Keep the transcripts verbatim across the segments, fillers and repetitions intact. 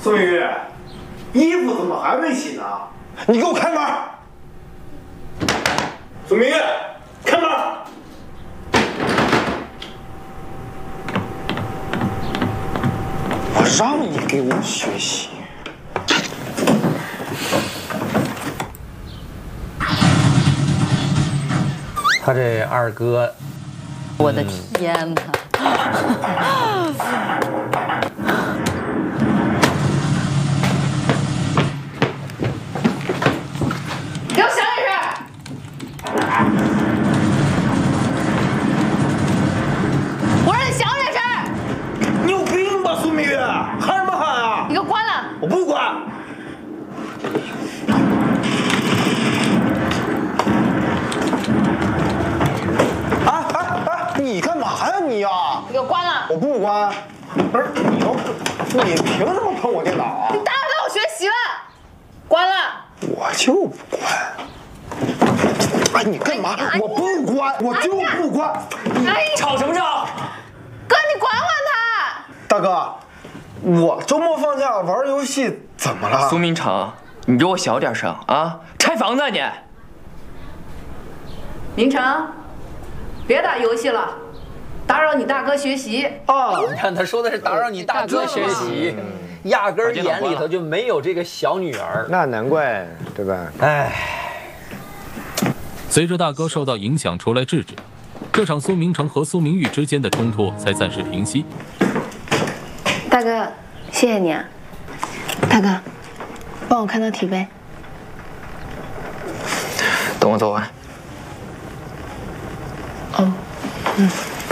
宋明玉，衣服怎么还没洗呢？你给我开门！宋明玉，开门！我让你给我学习。 他这二哥， 我的天哪！ 给我想点事！我让你想点事！ 你有病吧，苏明玉？喊什么喊啊？ 你给我关了！ 我不管。啊啊啊！你干嘛呀你呀？ 你给我关了！ 我不关。不是你要，你凭什么碰我电脑啊？ 你打扰到我学习了，关了！ 我就不关。哎，你干嘛？我不关，我就不关。 哎， 吵什么吵？ 哥，你管管他！ 大哥，我周末放假玩游戏怎么了？ 苏明成，你给我小点声啊！拆房子啊你！ 明成，别打游戏了，打扰你大哥学习啊！ 你看他说的是打扰你大哥学习，压根儿眼里头就没有这个小女儿。 那难怪，对吧？ 哎。 随着大哥受到影响出来制止，这场苏明成和苏明玉之间的冲突才暂时平息。 大哥，谢谢你啊！大哥，帮我看到体杯。 等我做完。 哦，嗯。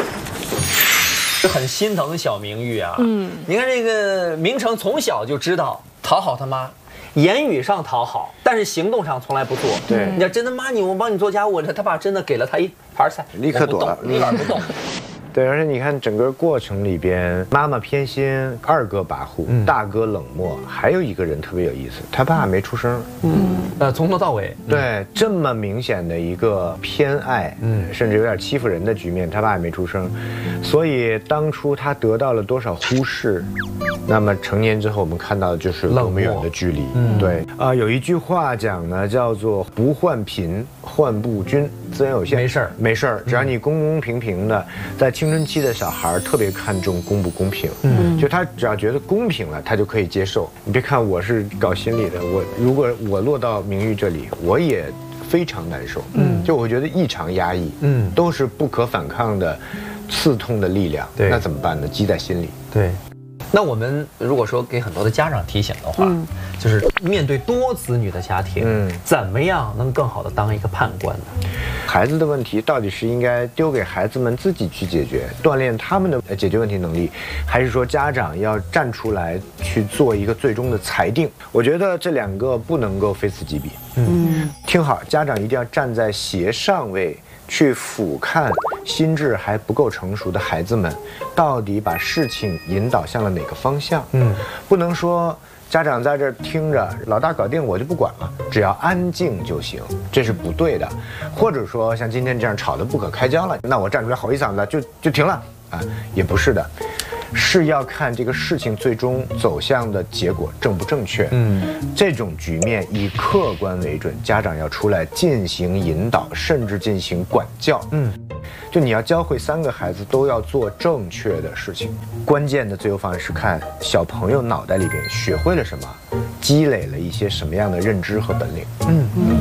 很心疼小明玉啊。嗯，你看这个明成从小就知道讨好他妈。言语上讨好，但是行动上从来不做。 对， 你要真的骂你，我帮你做家务，他爸真的给了他一盘菜， 立刻躲了， 立刻不动。 对，而且你看整个过程里边，妈妈偏心，二哥跋扈，嗯、大哥冷漠，还有一个人特别有意思，他爸没出声。 嗯，呃，从头到尾， 对，这么明显的一个偏爱，嗯，甚至有点欺负人的局面，他爸也没出声，所以当初他得到了多少忽视，那么成年之后我们看到的就是多么远的距离。嗯，对啊、呃，有一句话讲呢，叫做不患贫，患不均，资源有限， 没事儿， 没事儿，只要你公公平平的，在青春期的小孩特别看重公不公平，嗯，就他只要觉得公平了，他就可以接受。你别看我是搞心理的，我如果我落到明玉这里，我也非常难受，嗯，就我会觉得异常压抑，嗯，都是不可反抗的刺痛的力量，对，那怎么办呢？积在心里， 对。那我们如果说给很多的家长提醒的话，嗯，就是面对多子女的家庭，嗯，怎么样能更好的当一个判官呢？ 孩子的问题到底是应该丢给孩子们自己去解决，锻炼他们的解决问题能力，还是说家长要站出来去做一个最终的裁定？我觉得这两个不能够非此即彼。嗯，听好，家长一定要站在斜上位。去俯瞰心智还不够成熟的孩子们，到底把事情引导向了哪个方向？嗯，不能说家长在这听着，老大搞定我就不管了，只要安静就行，这是不对的。或者说像今天这样吵得不可开交了，那我站出来吼一嗓子就就停了啊，也不是的。是要看这个事情最终走向的结果正不正确。嗯，这种局面以客观为准，家长要出来进行引导，甚至进行管教。嗯，就你要教会三个孩子都要做正确的事情。关键的最优方案是看小朋友脑袋里边学会了什么，积累了一些什么样的认知和本领。嗯嗯。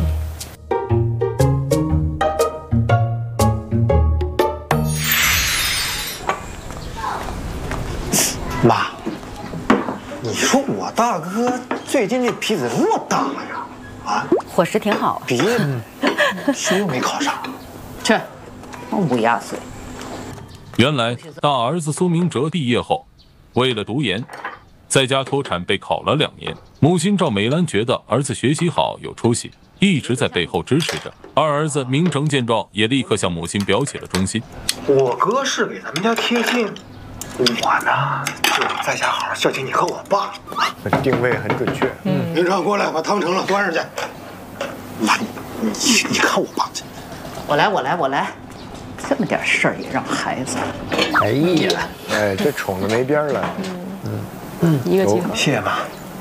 妈，你说我大哥最近这鼻子这么大呀？啊， 伙食挺好啊。 毕业书又没考上， 这乌鸦嘴。 原来大儿子苏明哲毕业后，为了读研，在家脱产被考了两年。母亲赵美兰觉得儿子学习好有出息，一直在背后支持着。二儿子明成见状，也立刻向母亲表起了忠心。 我哥是给咱们家贴近。我呢，就是在家好好孝敬你和我爸，定位很准确。嗯，明成过来，把汤盛了端上去。妈，你你看我爸这， 我来，我来，我来，这么点事儿也让孩子。 哎呀，哎，这宠的没边了。嗯嗯， 一个机会。 谢谢妈。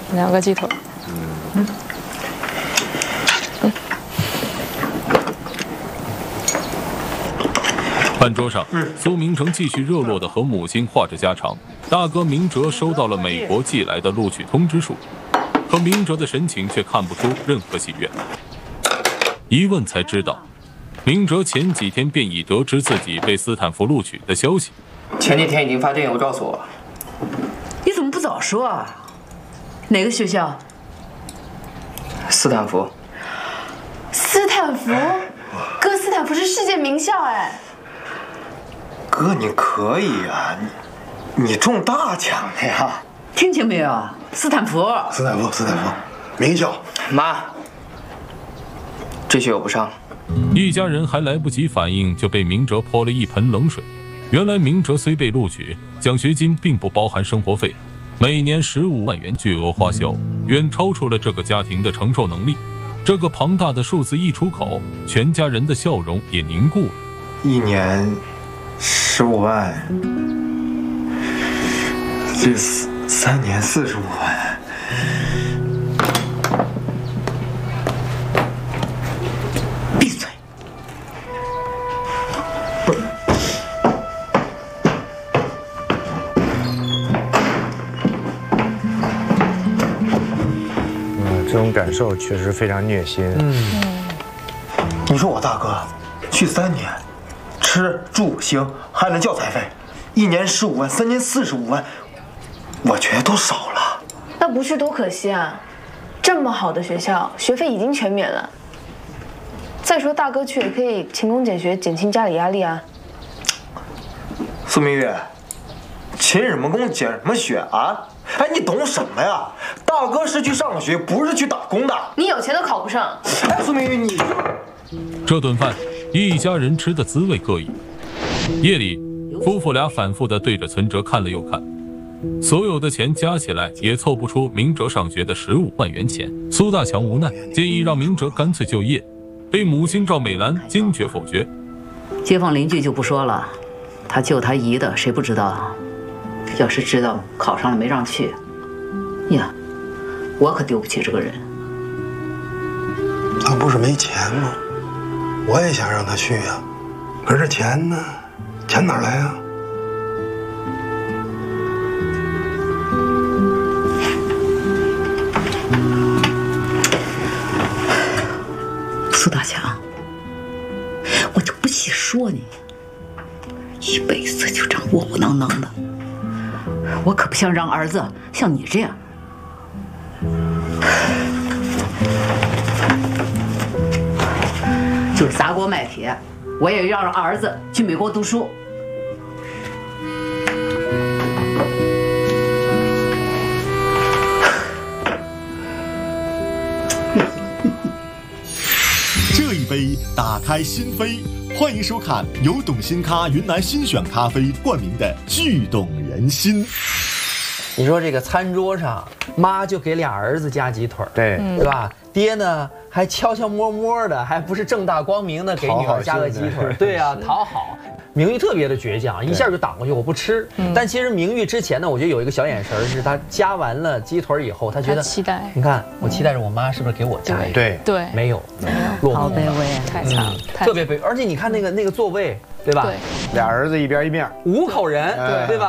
两个鸡腿。嗯。 饭桌上，苏明成继续热络地和母亲话着家常。大哥明哲收到了美国寄来的录取通知书，可明哲的神情却看不出任何喜悦。一问才知道，明哲前几天便已得知自己被斯坦福录取的消息。 前几天已经发电邮告诉我。 你怎么不早说啊？哪个学校？ 斯坦福。 斯坦福，哥，斯坦福是世界名校哎。 哥，你可以啊，你你中大奖了呀！ 听见没有？斯坦福， 斯坦福，斯坦福，名校。 妈，这学我不上。 一家人还来不及反应，就被明哲泼了一盆冷水。原来明哲虽被录取，奖学金并不包含生活费，每年十五万元巨额花销，远超出了这个家庭的承受能力。这个庞大的数字一出口，全家人的笑容也凝固了。 一年十五万，这三年四十五万。 闭嘴！ 嗯，这种感受确实非常虐心。嗯， 你说我大哥去三年。吃住行还能教材费，一年十五万，三年四十五万，我觉得都少了。 那不去多可惜啊！这么好的学校，学费已经全免了。再说大哥去也可以勤工俭学，减轻家里压力啊。 苏明月，勤什么工俭什么学啊？哎，你懂什么呀？大哥是去上学，不是去打工的。 你有钱都考不上。 哎，苏明月，你这顿饭。一家人吃的滋味各异。夜里，夫妇俩反复地对着存折看了又看，所有的钱加起来也凑不出明哲上学的十五万元钱。苏大强无奈，建议让明哲干脆就业，被母亲赵美兰坚决否决。 街坊邻居就不说了，他舅他姨的谁不知道？要是知道考上了没让去，呀，我可丢不起这个人。 他不是没钱吗？我也想让他去呀，可是钱呢？钱哪来呀？ 苏大强，我就不细说你，一辈子就这样窝窝囊囊的，我可不想让儿子像你这样。就砸锅卖铁，我也要让儿子去美国读书。 这一杯打开心扉，欢迎收看由董新咖云南新选咖啡冠名的《剧动人心》。 你说这个餐桌上，妈就给俩儿子加鸡腿， 对， 对吧？爹呢还悄悄摸摸的，还不是正大光明的给女儿加个鸡腿，对啊，讨好。明玉特别的倔强，一下就挡过去，我不吃。但其实明玉之前呢，我觉得有一个小眼神是，他加完了鸡腿以后，他觉得期待， 你看我期待着我妈是不是给我加一个？ 对对， 没有， 没有， 好卑微， 太惨了， 特别卑微。而且你看那个那个座位，对吧？ 对， 俩儿子一边一面， 五口人，对吧？